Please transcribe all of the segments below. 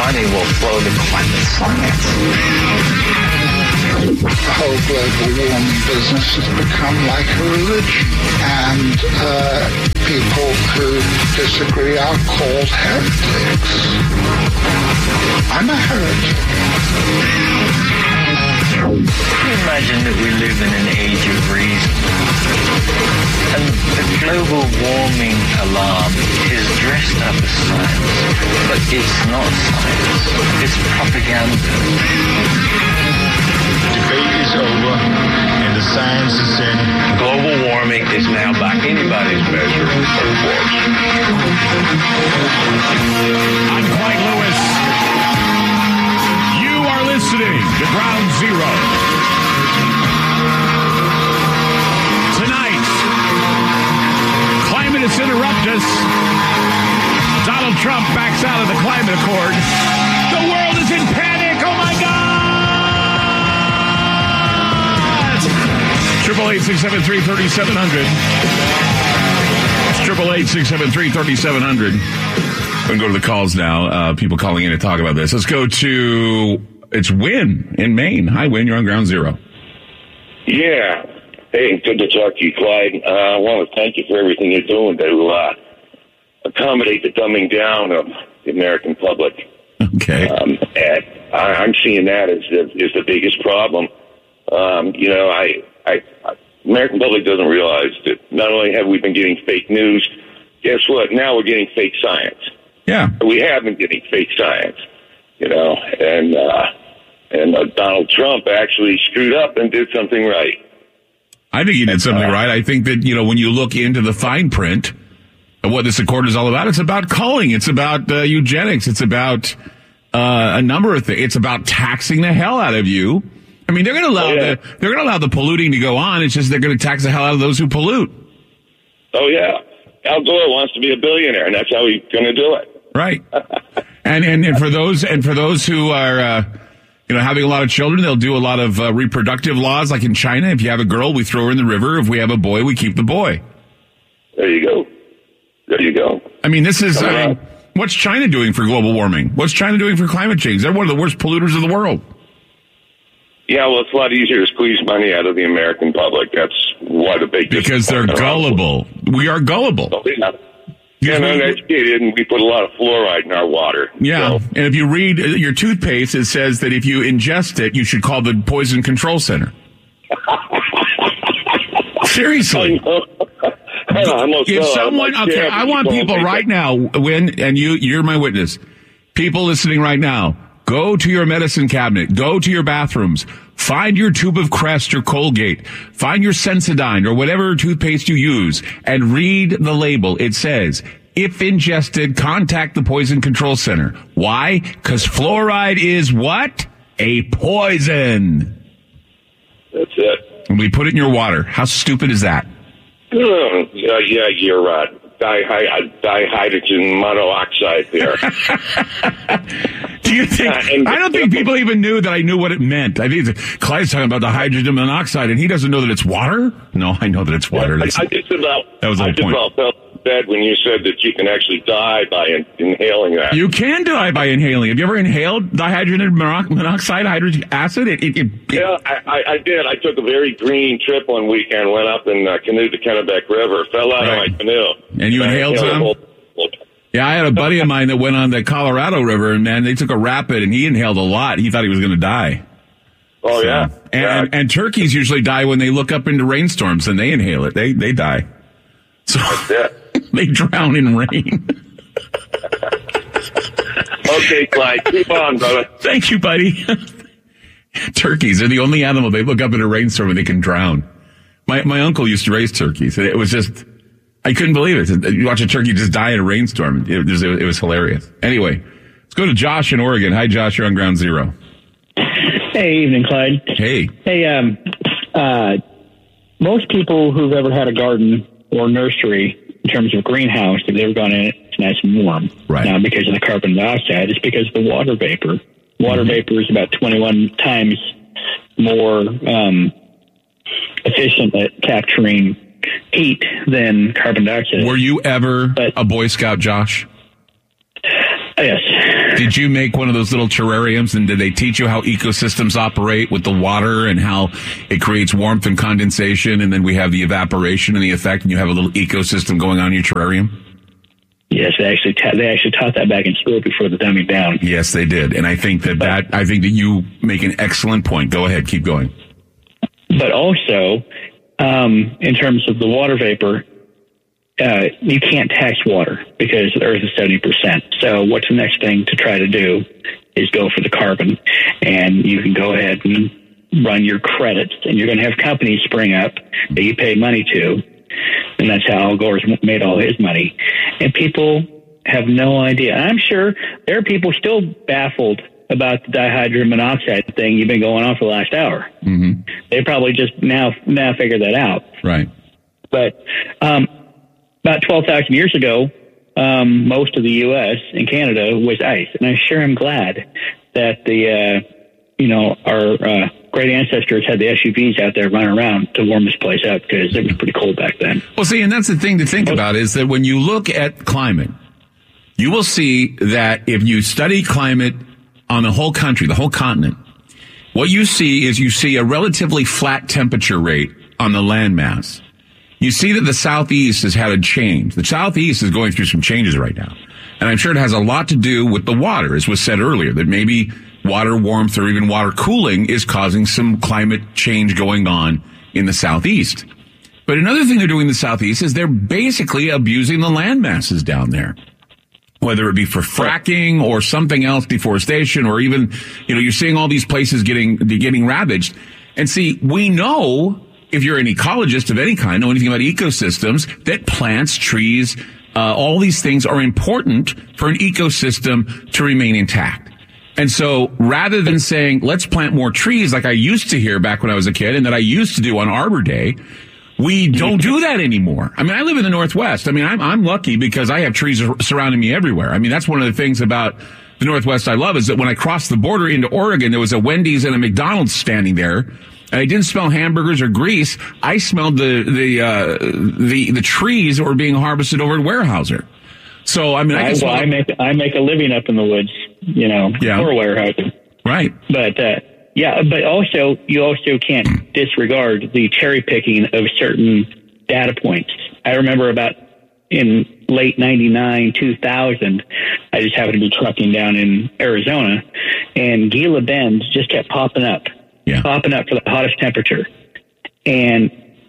money will flow to climate science. The whole global warming business has become like a religion, and people who disagree are called heretics. I'm a heretic. Can you imagine that we live in an age of reason? And the global warming alarm is dressed up as science, but it's not science. It's propaganda. Debate is over, and the science is in. Global warming is now by anybody's measure a hoax. I'm Clyde Lewis. You are listening to Ground Zero. Tonight, Climatists Interrupt Us. Donald Trump backs out of the climate accord. The world is in panic. Oh, my God. 888-673-3700. It's 888-673-3700. We can go to the calls now. People calling in to talk about this. Let's go to, it's Win in Maine. Hi, Win. You're on Ground Zero. Yeah. Hey, good to talk to you, Clyde. I want to thank you for everything you're doing to accommodate the dumbing down of the American public. Okay. And I'm seeing that as the biggest problem. American public doesn't realize that not only have we been getting fake news, guess what? Now we're getting fake science. Yeah. We have been getting fake science, and Donald Trump actually screwed up and did something right. I think he did something right. I think that, when you look into the fine print of what this accord is all about, it's about culling. It's about eugenics. It's about a number of things. It's about taxing the hell out of you. I mean, they're going to allow the polluting to go on. It's just they're going to tax the hell out of those who pollute. Oh yeah, Al Gore wants to be a billionaire, and that's how he's going to do it. Right. and for those who are having a lot of children, they'll do a lot of reproductive laws, like in China. If you have a girl, we throw her in the river. If we have a boy, we keep the boy. There you go. I mean, this is what's China doing for global warming? What's China doing for climate change? They're one of the worst polluters of the world. Yeah, well, it's a lot easier to squeeze money out of the American public. That's why the big because they're gullible. We are gullible. Oh, yeah. And uneducated, and we put a lot of fluoride in our water. Yeah, so. And if you read your toothpaste, it says that if you ingest it, you should call the Poison Control Center. Seriously. If someone, okay, I want people right now, and you're my witness. People listening right now, go to your medicine cabinet, go to your bathrooms, find your tube of Crest or Colgate, find your Sensodyne or whatever toothpaste you use, and read the label. It says, if ingested, contact the Poison Control Center. Why? Because fluoride is what? A poison. That's it. And we put it in your water. How stupid is that? Yeah, you're right. Dihydrogen monoxide there. Do you think? I don't think people even knew that I knew what it meant. I think Clyde's talking about the hydrogen monoxide, and he doesn't know that it's water. No, I know that it's water. That was the whole point. I felt bad when you said that you can actually die by inhaling that. You can die by inhaling. Have you ever inhaled dihydrogen monoxide, hydrogen acid? Yeah, I did. I took a very green trip one weekend, went up and canoed the Kennebec River, fell out of my canoe. And you inhaled some? Yeah, I had a buddy of mine that went on the Colorado River, and man, they took a rapid, and he inhaled a lot. He thought he was going to die. Oh, so, yeah. And turkeys usually die when they look up into rainstorms, and they inhale it. They die. So they drown in rain. Okay, Clyde, keep on, brother. Thank you, buddy. Turkeys are the only animal they look up in a rainstorm and they can drown. My uncle used to raise turkeys, and it was just, I couldn't believe it. You watch a turkey just die in a rainstorm. It was hilarious. Anyway, let's go to Josh in Oregon. Hi, Josh. You're on Ground Zero. Hey, evening, Clyde. Hey. Hey, most people who've ever had a garden or nursery, in terms of greenhouse, if they've gone in it, it's nice and warm. Right. Now, because of the carbon dioxide, it's because of the water vapor. Water vapor is about 21 times more efficient at capturing heat than carbon dioxide. Were you ever a Boy Scout, Josh? Yes. Did you make one of those little terrariums, and did they teach you how ecosystems operate with the water and how it creates warmth and condensation, and then we have the evaporation and the effect, and you have a little ecosystem going on in your terrarium? Yes, they actually taught that back in school before the dumbing down. Yes, they did, and I think that you make an excellent point. Go ahead, keep going. But also, in terms of the water vapor, you can't tax water because the Earth is 70%. So what's the next thing to try to do is go for the carbon. And you can go ahead and run your credits, and you're going to have companies spring up that you pay money to. And that's how Al Gore's made all his money. And people have no idea. I'm sure there are people still baffled about the dihydrogen monoxide thing you've been going on for the last hour. Mm-hmm. They probably just now figured that out. Right. But about 12,000 years ago, most of the U.S. and Canada was ice, and I sure am glad that our great ancestors had the SUVs out there running around to warm this place up because it was pretty cold back then. Well, see, and that's the thing to think about is that when you look at climate, you will see that if you study climate on the whole country, the whole continent, what you see is a relatively flat temperature rate on the landmass. You see that the Southeast has had a change. The Southeast is going through some changes right now. And I'm sure it has a lot to do with the water, as was said earlier, that maybe water warmth or even water cooling is causing some climate change going on in the Southeast. But another thing they're doing in the Southeast is they're basically abusing the land masses down there, whether it be for fracking or something else, deforestation, or even, you're seeing all these places getting ravaged. And see, we know, if you're an ecologist of any kind, know anything about ecosystems, that plants, trees, all these things are important for an ecosystem to remain intact. And so rather than saying, let's plant more trees like I used to hear back when I was a kid and that I used to do on Arbor Day, we don't do that anymore. I mean, I live in the Northwest. I mean, I'm lucky because I have trees surrounding me everywhere. I mean, that's one of the things about the Northwest I love is that when I crossed the border into Oregon, there was a Wendy's and a McDonald's standing there. And I didn't smell hamburgers or grease. I smelled the trees that were being harvested over at Weyerhaeuser. So, I mean, I make a living up in the woods, for Weyerhaeuser. Right. But, but also, you also can't disregard the cherry picking of certain data points. I remember about in late 99, 2000, I just happened to be trucking down in Arizona, and Gila Bend just kept popping up for the hottest temperature. And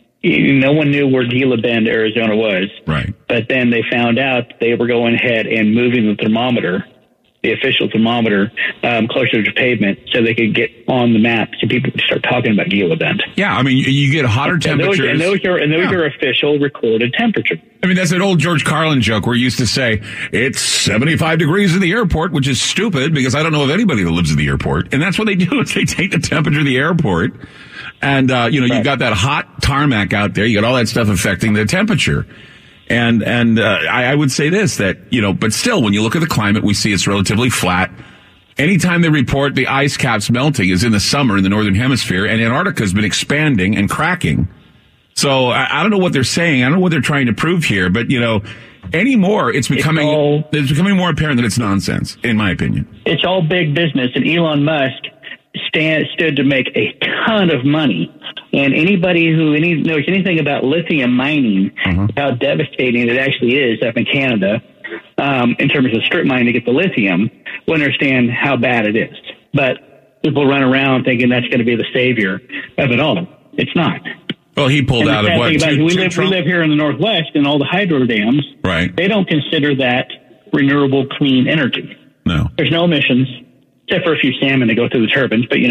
no one knew where Gila Bend, Arizona was. Right. But then they found out they were going ahead and moving the thermometer, the official thermometer, closer to pavement so they could get on the map so people could start talking about Gila Bend. Yeah, I mean, you get hotter temperatures. And those are official recorded temperatures. I mean, that's an old George Carlin joke where he used to say, it's 75 degrees in the airport, which is stupid because I don't know of anybody that lives in the airport. And that's what they do is they take the temperature of the airport and, right. You've got that hot tarmac out there. You got all that stuff affecting the temperature. And I would say this, that, but still, when you look at the climate, we see it's relatively flat. Anytime they report the ice caps melting is in the summer in the Northern Hemisphere, and Antarctica has been expanding and cracking. So I don't know what they're saying. I don't know what they're trying to prove here, but, anymore, it's becoming more apparent that it's nonsense, in my opinion. It's all big business, and Elon Musk stood to make a ton of money. And anybody who knows anything about lithium mining, how devastating it actually is up in Canada, in terms of strip mining to get the lithium, will understand how bad it is. But people run around thinking that's going to be the savior of it all. It's not. Well, he pulled out of what? We live here in the Northwest, and all the hydro dams. Right. They don't consider that renewable, clean energy. No. There's no emissions, except for a few salmon that go through the turbines. But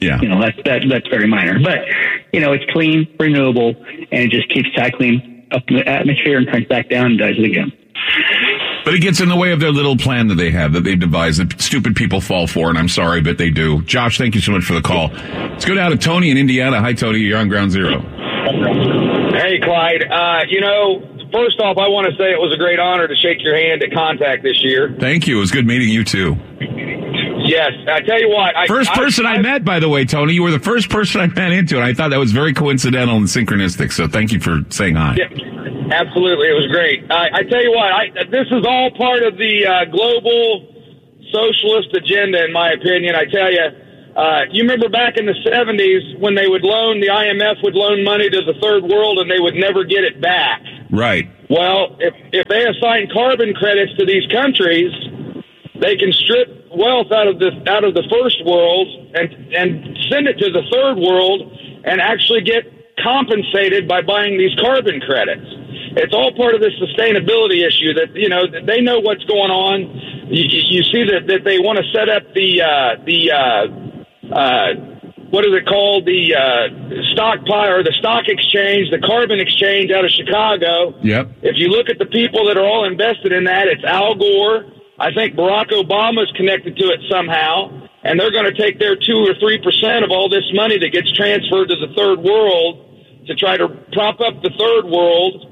that's very minor. But it's clean, renewable, and it just keeps cycling up in the atmosphere and comes back down and does it again. But it gets in the way of their little plan that they have, that they've devised, that stupid people fall for, and I'm sorry, but they do. Josh, thank you so much for the call. Let's go down to Tony in Indiana. Hi, Tony. You're on Ground Zero. Hey, Clyde. First off, I want to say it was a great honor to shake your hand at Contact this year. Thank you. It was good meeting you, too. Yes. I tell you what. First person I met, by the way, Tony. You were the first person I ran into, and I thought that was very coincidental and synchronistic, so thank you for saying hi. Yeah, absolutely. It was great. I tell you what, this is all part of the global socialist agenda, in my opinion. I tell you, you remember back in the 70s when they would loan, the IMF would loan money to the third world and they would never get it back. Right. Well, if they assign carbon credits to these countries, they can strip wealth out of the first world and send it to the third world and actually get compensated by buying these carbon credits. It's all part of this sustainability issue that, you know, they know what's going on. You see that they want to set up what is it called? The stockpile or the stock exchange, the carbon exchange out of Chicago. Yep. If you look at the people that are all invested in that, it's Al Gore. I think Barack Obama's connected to it somehow, and they're going to take their 2 or 3% of all this money that gets transferred to the third world to try to prop up the third world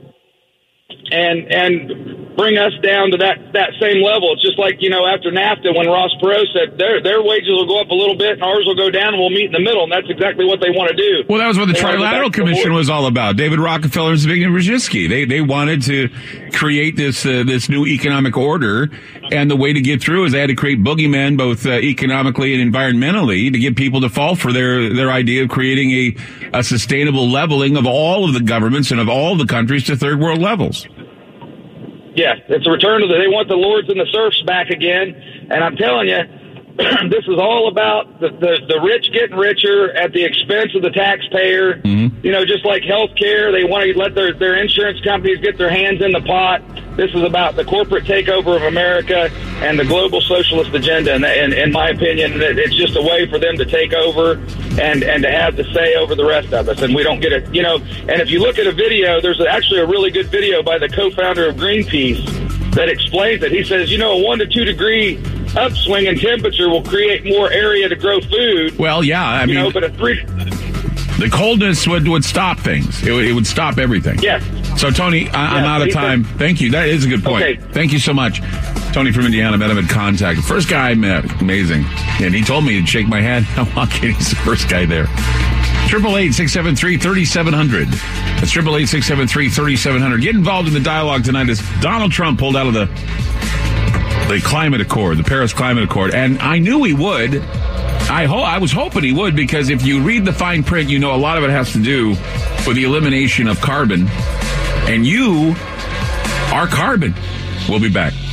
and bring us down to that same level. It's just like, you know, after NAFTA, when Ross Perot said their wages will go up a little bit and ours will go down and we'll meet in the middle, and that's exactly what they want to do. Well, that was what the Trilateral Commission was all about. David Rockefeller and Zbigniew Brzezinski. They wanted to create this new economic order, and the way to get through is they had to create boogeymen, both economically and environmentally, to get people to fall for their idea of creating a sustainable leveling of all of the governments and of all the countries to third world levels. Yeah, it's a return to they want the lords and the serfs back again. And I'm telling you, this is all about the rich getting richer at the expense of the taxpayer. Mm-hmm. You know, just like healthcare, they want to let their insurance companies get their hands in the pot. This is about the corporate takeover of America and the global socialist agenda. And in my opinion, it's just a way for them to take over and to have the say over the rest of us. And we don't get it, you know. And if you look at a video, there's actually a really good video by the co-founder of Greenpeace that explains it. He says, you know, a 1 to 2 degree upswing in temperature will create more area to grow food. Well, yeah, I mean, but the coldness would stop things. It would stop everything. Yes. So, Tony, I'm out of time. Thank you. That is a good point. Okay. Thank you so much. Tony from Indiana, met him at Contact. First guy I met, amazing. And he told me to shake my hand. I'm not kidding. He's the first guy there. 888-673-3700. That's 888-673-3700. Get involved in the dialogue tonight as Donald Trump pulled out of the climate accord, the Paris Climate Accord. And I knew he would. I was hoping he would, because if you read the fine print, you know a lot of it has to do with the elimination of carbon. And you are carbon. We'll be back.